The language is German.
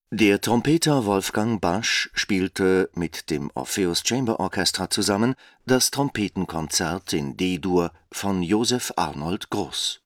Der Trompeter Wolfgang Basch spielte mit dem Orpheus Chamber Orchestra zusammen das Trompetenkonzert in D-Dur von Joseph Arnold Gross